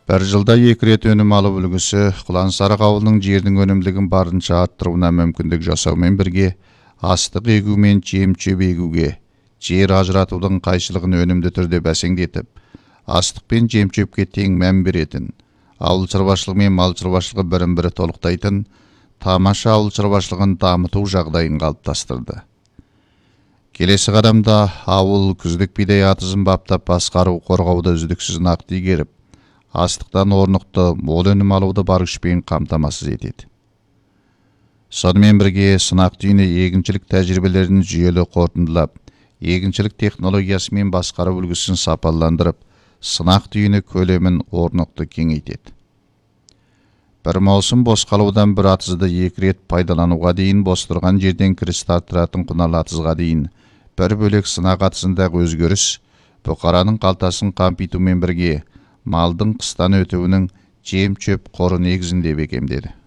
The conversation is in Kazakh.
Bir жылда 2 рет өнім алып үлгісі Құлансарық ауылының жердің өнімділігін барынша арттыруына мүмкіндік жасаумен бірге, астық егу мен жем-шөп егуге, жер ажыратудың қайшылығын өнімді түрде бәсеңдетіп, астық пен жем-шөпке тең мән беретін, ауыл шаруашылығы мен мал шаруашылығы бірін-бірі толықтайтын тамаша ауыл шаруашылығын дамыту жағдайын қалыптастырды. Келесі қадамда ауыл күздік бидай атызын баптап басқару қорғауды үздіксіз нақты игеріп, астықтан орнықты мол өнім алуды бар күшпен қамтамасыз етеді. Сонымен бірге сынақ түйіні егіншілік тәжірибелерін жүйелі қорытындылап, егіншілік технологиясы мен басқару үлгісін сапаландырып, сынақ түйіні көлемін орнықты кеңейтеді. Бір маусым бос қалудан бір атызды 2 рет пайдалануға дейін, бос тұрған жерден кіріс тартыратын құнарлы атызға дейін бір бөлек сынақ атызындағы өзгеріс бұқараның қалтасын қампитумен бірге малдың қыстан өтуінің жем-шөп қоры негізінде бекемдеді.